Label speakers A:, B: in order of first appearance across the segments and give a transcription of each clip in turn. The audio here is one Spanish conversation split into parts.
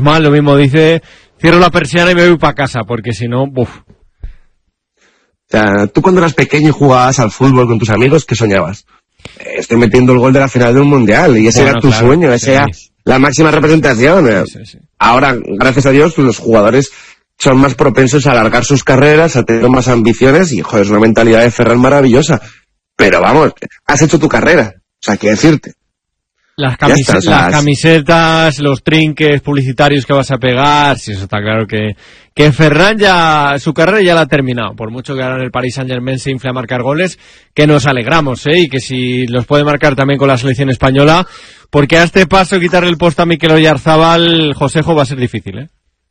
A: mal, lo mismo dice, cierro la persiana y me voy para casa, porque si no, ¡buf!
B: O sea, tú cuando eras pequeño y jugabas al fútbol con tus amigos, ¿qué soñabas? Estoy metiendo el gol de la final de un mundial, y ese era tu sueño, esa era la máxima representación. Sí. Ahora, gracias a Dios, los jugadores son más propensos a alargar sus carreras, a tener más ambiciones, y joder, es una mentalidad de Ferran maravillosa. Pero vamos, has hecho tu carrera, o sea, qué decirte.
A: Las camisetas, los trinques publicitarios que vas a pegar, sí, eso está claro que Ferran ya, su carrera ya la ha terminado, por mucho que ahora en el Paris Saint-Germain se infle a marcar goles, que nos alegramos, y que si los puede marcar también con la selección española, porque a este paso quitarle el puesto a Mikel Oyarzabal, Josejo, va a ser difícil,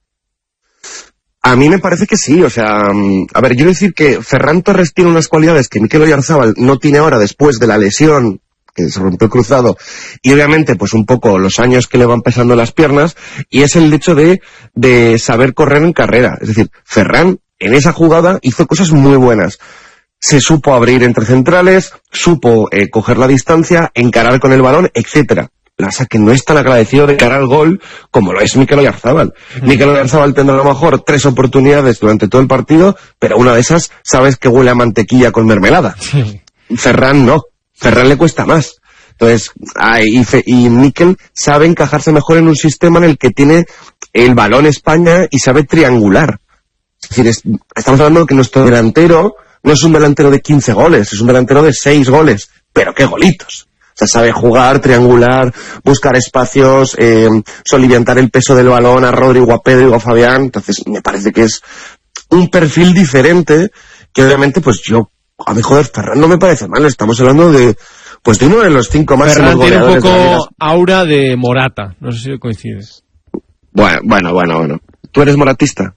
B: A mí me parece que sí, o sea, a ver, yo quiero decir que Ferran Torres tiene unas cualidades que Mikel Oyarzabal no tiene ahora después de la lesión, que se rompió el cruzado, y obviamente pues un poco los años que le van pesando las piernas, y es el hecho de saber correr en carrera. Es decir, Ferran en esa jugada hizo cosas muy buenas. Se supo abrir entre centrales, supo coger la distancia, encarar con el balón, etcétera. La verdad que no es tan agradecido de cara al gol como lo es Mikel Oyarzabal. Mikel Oyarzabal tendrá a lo mejor 3 oportunidades durante todo el partido, pero una de esas sabes que huele a mantequilla con mermelada. Sí. Ferran no. Ferran le cuesta más. Entonces, y Mikel sabe encajarse mejor en un sistema en el que tiene el balón España y sabe triangular. Es decir, estamos hablando de que nuestro delantero no es un delantero de 15 goles, es un delantero de 6 goles, pero qué golitos. O sea, sabe jugar, triangular, buscar espacios, soliviantar el peso del balón a Rodrigo, a Pedro y a Fabián. Entonces, me parece que es un perfil diferente que obviamente, pues yo, a mí, joder, Ferran no me parece mal. Estamos hablando de uno de los 5 máximos
A: Ferran
B: goleadores.
A: Tiene un poco aura de Morata. No sé si coincides.
B: Bueno. ¿Tú eres moratista?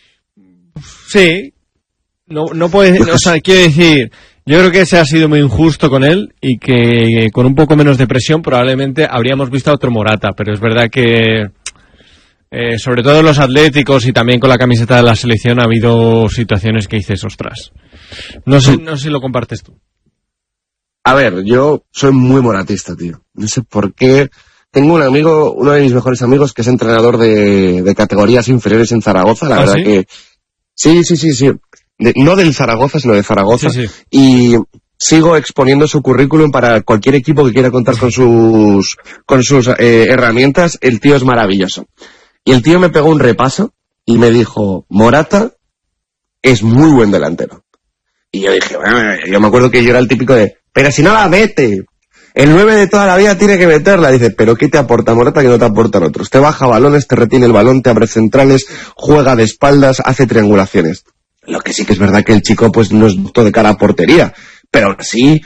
A: Sí. No puedes, o sea, quiero decir, yo creo que ese ha sido muy injusto con él y que con un poco menos de presión probablemente habríamos visto a otro Morata, pero es verdad que sobre todo en los atléticos y también con la camiseta de la selección ha habido situaciones que dices, ostras. No sé si lo compartes tú.
B: A ver, yo soy muy moratista, tío. No sé por qué. Tengo un amigo, uno de mis mejores amigos, que es entrenador de categorías inferiores en Zaragoza, la verdad, ¿sí? Que... Sí. No del Zaragoza, sino de Zaragoza. Sí. Y sigo exponiendo su currículum para cualquier equipo que quiera contar con sus herramientas. El tío es maravilloso. Y el tío me pegó un repaso y me dijo, Morata es muy buen delantero. Y yo dije, bueno, yo me acuerdo que yo era el típico de, pero si no la mete, el 9 de toda la vida tiene que meterla. Dice, pero ¿qué te aporta Morata que no te aportan otros? Te baja balones, te retiene el balón, te abre centrales, juega de espaldas, hace triangulaciones. Lo que sí que es verdad que el chico pues no es todo de cara a portería, pero aún así,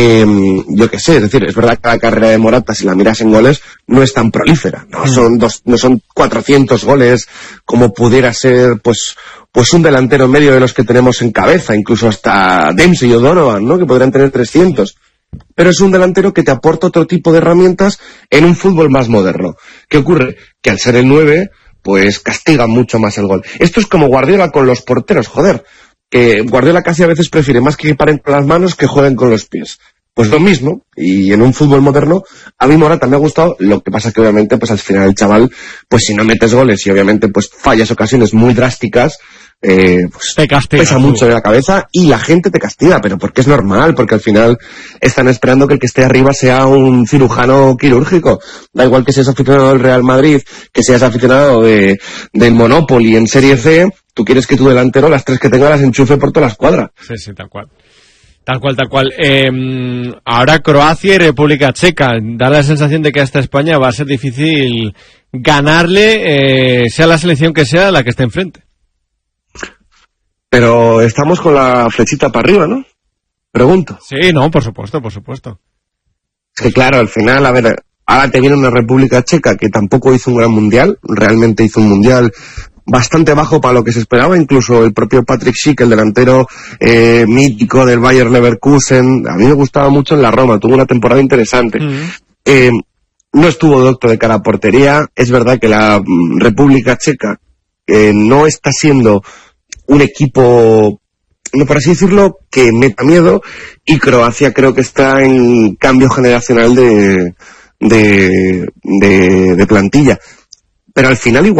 B: yo qué sé, es decir, es verdad que la carrera de Morata, si la miras en goles, no es tan prolífera, no son 400 goles como pudiera ser pues un delantero medio de los que tenemos en cabeza, incluso hasta Dempsey o Donovan, ¿no? Que podrían tener 300. Pero es un delantero que te aporta otro tipo de herramientas en un fútbol más moderno. ¿Qué ocurre? Que al ser el 9, pues castiga mucho más el gol. Esto es como Guardiola con los porteros, joder. Que Guardiola casi a veces prefiere más que paren con las manos que jueguen con los pies. Pues lo mismo, y en un fútbol moderno, a mí Morata me ha gustado, lo que pasa que obviamente pues al final el chaval, pues si no metes goles y obviamente pues fallas ocasiones muy drásticas, pues te castiga, pesa mucho en la cabeza y la gente te castiga, pero porque es normal, porque al final están esperando que el que esté arriba sea un cirujano quirúrgico. Da igual que seas aficionado del Real Madrid, que seas aficionado del Monopoly en Serie C, tú quieres que tu delantero, las 3 que tenga, las enchufe por toda la escuadra.
A: Sí, tal cual. Tal cual. Ahora Croacia y República Checa. Da la sensación de que a esta España va a ser difícil ganarle, sea la selección que sea la que esté enfrente.
B: Pero estamos con la flechita para arriba, ¿no? Pregunto.
A: Sí, no, por supuesto.
B: Es que claro, al final, a ver, ahora te viene una República Checa que tampoco hizo un gran mundial, realmente hizo un mundial bastante bajo para lo que se esperaba, incluso el propio Patrick Schick, el delantero mítico del Bayer Leverkusen, a mí me gustaba mucho en la Roma, tuvo una temporada interesante. No estuvo docto de cara a portería, es verdad que la República Checa no está siendo un equipo, no por así decirlo, que meta miedo, y Croacia creo que está en cambio generacional de plantilla. Pero al final igual